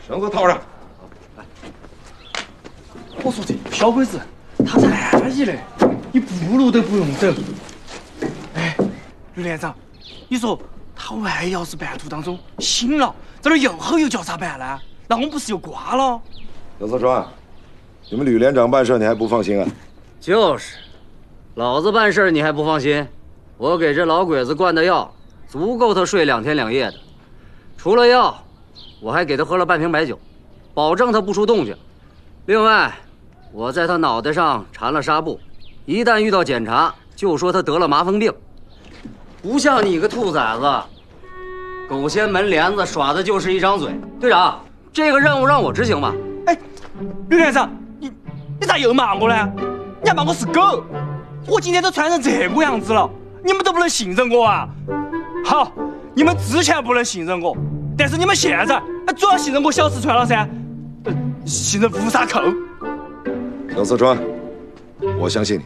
绳子套上。 我说这小鬼子，他是安逸嘞，一步路都不用走。哎，吕连长，你说他万一要是半途当中醒了，在那又吼又叫咋办呢？那我们不是就挂了？ 杨四川，你们吕连长办事你还不放心啊？ 就是，老子办事你还不放心？我给这老鬼子灌的药，足够他睡2天2夜的。除了药，我还给他喝了半瓶白酒，保证他不出动静。另外，我在他脑袋上缠了纱布，一旦遇到检查，就说他得了麻风病。不像你个兔崽子，狗掀门帘子耍的就是一张嘴。队长，这个任务让我执行吧。 哎，吕连长，你咋又骂我呢？你还骂我是狗？我今天都穿成这个样子了，你们都不能信任我啊？好，你们之前不能信任我，但是你们现在主要信任我小四川了噻，信任乌纱扣。 杨四川，我相信你。